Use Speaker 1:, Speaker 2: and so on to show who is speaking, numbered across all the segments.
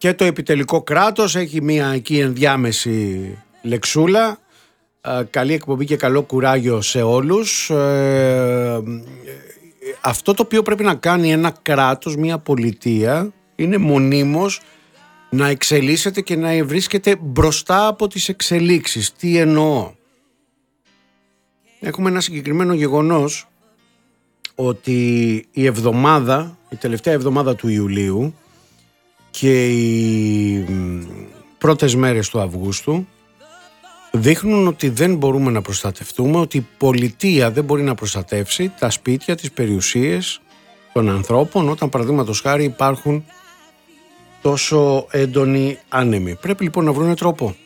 Speaker 1: και το επιτελικό κράτος έχει μία εκεί ενδιάμεση λεξούλα. Καλή εκπομπή και καλό κουράγιο σε όλους. Αυτό το οποίο πρέπει να κάνει ένα κράτος, μία πολιτεία, είναι μονίμως να εξελίσσεται και να βρίσκεται μπροστά από τις εξελίξεις. Τι εννοώ? Έχουμε ένα συγκεκριμένο γεγονός ότι η τελευταία εβδομάδα του Ιουλίου και οι πρώτες μέρες του Αυγούστου δείχνουν ότι δεν μπορούμε να προστατευτούμε, ότι η πολιτεία δεν μπορεί να προστατεύσει τα σπίτια, τις περιουσίες των ανθρώπων όταν παραδείγματος χάρη υπάρχουν τόσο έντονοι άνεμοι. Πρέπει λοιπόν να βρουν τρόπο.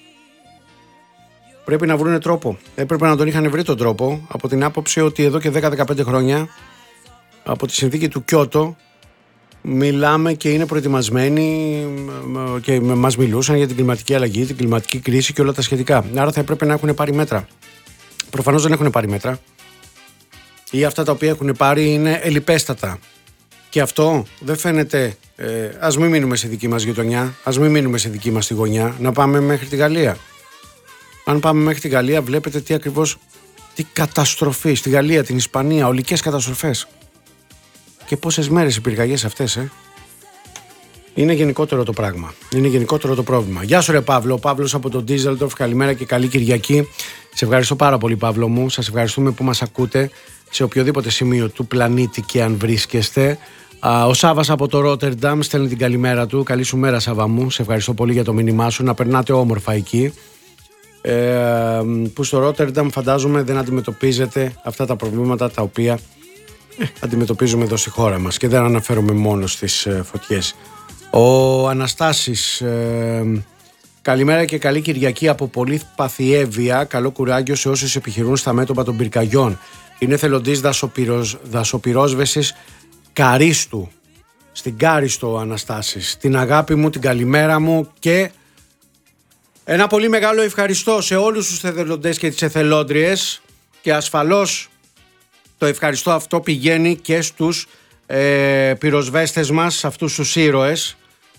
Speaker 1: Έπρεπε να τον είχαν βρει τον τρόπο, από την άποψη ότι εδώ και 10-15 χρόνια από τη συνθήκη του Κιώτο μιλάμε και είναι προετοιμασμένοι και μας μιλούσαν για την κλιματική αλλαγή, την κλιματική κρίση και όλα τα σχετικά. Άρα θα έπρεπε να έχουν πάρει μέτρα. Προφανώς δεν έχουν πάρει μέτρα, ή αυτά τα οποία έχουν πάρει είναι ελιπέστατα. Και αυτό δεν φαίνεται. Ας μην μείνουμε στη δική μας γειτονιά, ας μην μείνουμε στη δική μας τη γωνιά, να πάμε μέχρι τη Γαλλία. Αν πάμε μέχρι τη Γαλλία, βλέπετε τι καταστροφή. Στη Γαλλία, την Ισπανία, ολικές καταστροφές. Και πόσες μέρες οι πυρκαγιές αυτές, Είναι γενικότερο το πράγμα. Είναι γενικότερο το πρόβλημα. Γεια σου ρε Παύλο, ο Παύλος από τον Ντίζελντορφ. Καλημέρα και καλή Κυριακή. Σε ευχαριστώ πάρα πολύ, Παύλο μου. Σας ευχαριστούμε που μας ακούτε σε οποιοδήποτε σημείο του πλανήτη και αν βρίσκεστε. Ο Σάββας από το Ρότερνταμ στέλνει την καλημέρα του. Καλή σου μέρα, Σάββα μου. Σε ευχαριστώ πολύ για το μήνυμά σου. Να περνάτε όμορφα εκεί. Που στο Ρότερνταμ φαντάζομαι δεν αντιμετωπίζετε αυτά τα προβλήματα τα οποία αντιμετωπίζουμε εδώ στη χώρα μας, και δεν αναφέρομαι μόνο στις φωτιές. Ο Αναστάσης, καλημέρα και καλή Κυριακή από πολύ Παθιέβεια. Καλό κουράγιο σε όσους επιχειρούν στα μέτωπα των πυρκαγιών. Είναι θελοντής δασοπυρόσβεσης Καρίστου, στην Κάριστο, ο Αναστάσης. Την αγάπη μου, την καλημέρα μου και ένα πολύ μεγάλο ευχαριστώ σε όλους τους εθελοντές και τις εθελόντριες, και ασφαλώς το ευχαριστώ αυτό πηγαίνει και στους πυροσβέστες μας, αυτούς τους ήρωες,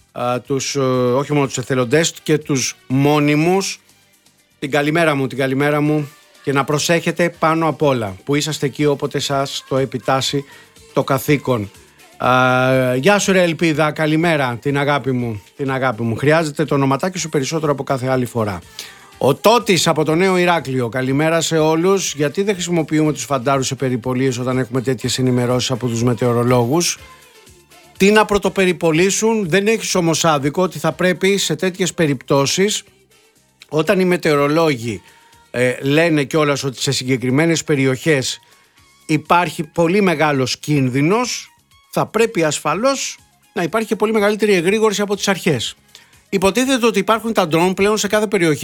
Speaker 1: όχι μόνο τους εθελοντές και τους μόνιμους. Την καλημέρα μου και να προσέχετε πάνω απ' όλα που είσαστε εκεί όποτε σας το επιτάσσει το καθήκον. Γεια σου ρε Ελπίδα, καλημέρα, την αγάπη μου. Χρειάζεται το ονοματάκι σου περισσότερο από κάθε άλλη φορά. Ο Τότης από το Νέο Ηράκλειο, καλημέρα σε όλους. Γιατί δεν χρησιμοποιούμε τους φαντάρους σε περιπολίες όταν έχουμε τέτοιες ενημερώσεις από τους μετεωρολόγους? Τι να πρωτοπεριπολίσουν? Δεν έχεις όμως άδικο ότι θα πρέπει σε τέτοιες περιπτώσεις, όταν οι μετεωρολόγοι λένε κιόλας ότι σε συγκεκριμένες περιοχές υπάρχει πολύ μεγάλος κίνδυνος, θα πρέπει ασφαλώς να υπάρχει και πολύ μεγαλύτερη εγρήγορση από τις αρχές. Υποτίθεται ότι υπάρχουν τα drone πλέον σε κάθε περιοχή,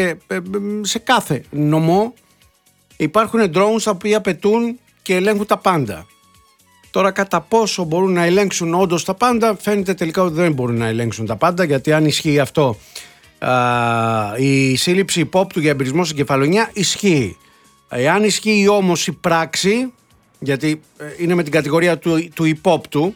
Speaker 1: σε κάθε νομό. Υπάρχουν drones τα οποία πετούν και ελέγχουν τα πάντα. Τώρα κατά πόσο μπορούν να ελέγξουν όντως τα πάντα, φαίνεται τελικά ότι δεν μπορούν να ελέγξουν τα πάντα, γιατί αν ισχύει αυτό, η σύλληψη υπόπτου για εμπειρισμό στην κεφαλονιά ισχύει. Εάν ισχύει όμως η πράξη, γιατί είναι με την κατηγορία του υπόπτου,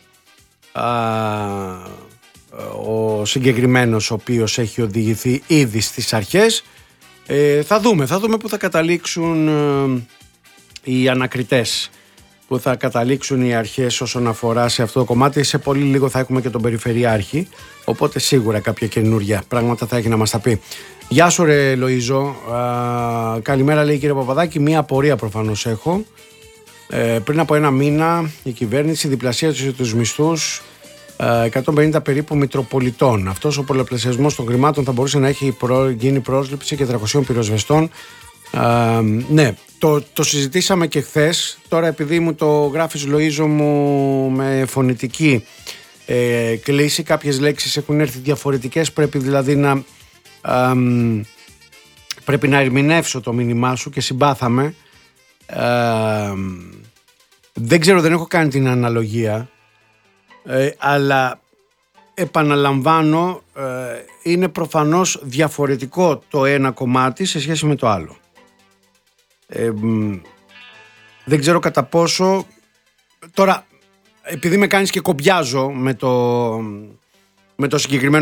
Speaker 1: ο συγκεκριμένος ο οποίος έχει οδηγηθεί ήδη στις αρχές, θα δούμε που θα καταλήξουν οι ανακριτές, που θα καταλήξουν οι αρχές όσον αφορά σε αυτό το κομμάτι. Σε πολύ λίγο θα έχουμε και τον Περιφερειάρχη, οπότε σίγουρα κάποια καινούργια πράγματα θα έχει να μας τα πει. Γεια σου ρε Λοΐζο, καλημέρα λέει κύριε Παπαδάκη. Μία απορία προφανώς έχω. Πριν από ένα μήνα η κυβέρνηση διπλασίασε τους μισθούς 150 περίπου μητροπολιτών. Αυτός ο πολλαπλασιασμός των χρημάτων θα μπορούσε να έχει γίνει πρόσληψη και 300 πυροσβεστών. Ναι, το συζητήσαμε και χθες. Τώρα επειδή μου το γράφεις Λοΐζο μου με φωνητική κλίση, κάποιες λέξεις έχουν έρθει διαφορετικές, πρέπει δηλαδή πρέπει να ερμηνεύσω το μήνυμά σου και συμπάθαμε. Δεν ξέρω, δεν έχω κάνει την αναλογία, αλλά επαναλαμβάνω, είναι προφανώς διαφορετικό το ένα κομμάτι σε σχέση με το άλλο. Δεν ξέρω κατά πόσο τώρα, επειδή με κάνεις και κομπιάζω με το συγκεκριμένο